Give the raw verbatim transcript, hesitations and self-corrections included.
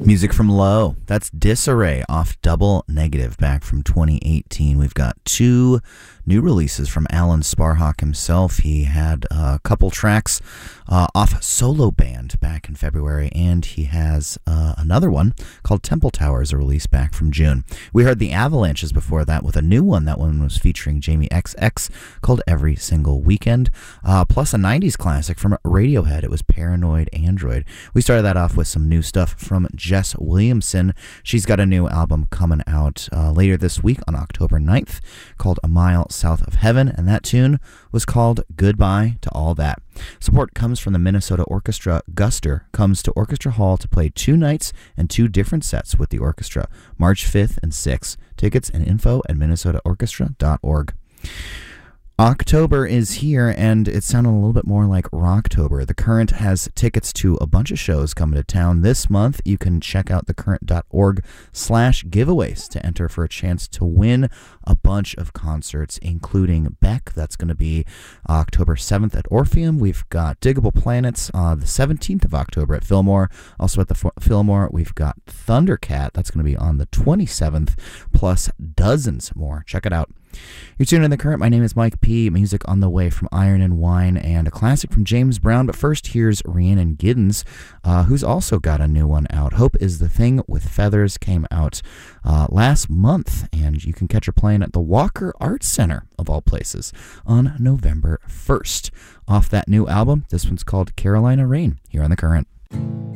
Music from Low. That's Disarray off Double Negative back from twenty eighteen. We've got two new releases from Alan Sparhawk himself. He had a couple tracks uh, off Solo Band back in February, and he has uh, another one called Temple Towers, a release back from June. We heard the Avalanches before that with a new one. That one was featuring Jamie X X called Every Single Weekend, uh, plus a nineties classic from Radiohead. It was Paranoid Android. We started that off with some new stuff from Jess Williamson. She's got a new album coming out uh, later this week on October ninth called A Mile South of Heaven, and that tune was called Goodbye to All That. Support comes from the Minnesota Orchestra. Guster comes to Orchestra Hall to play two nights and two different sets with the orchestra, March fifth and sixth. Tickets and info at minnesota orchestra dot org. October is here, and it's sounding a little bit more like Rocktober. The Current has tickets to a bunch of shows coming to town this month. You can check out thecurrent.org slash giveaways to enter for a chance to win a bunch of concerts, including Beck. That's going to be October seventh at Orpheum. We've got Diggable Planets uh, the seventeenth of October at Fillmore. Also at the F- Fillmore, we've got Thundercat. That's going to be on the twenty-seventh, plus dozens more. Check it out. You're tuning in The Current. My name is Mike P. Music on the way from Iron and Wine and a classic from James Brown. But first, here's Rhiannon Giddens, uh, who's also got a new one out. Hope is the Thing with Feathers came out uh, last month, and you can catch her playing at the Walker Arts Center, of all places, on November first. Off that new album, this one's called Carolina Rain, here on The Current.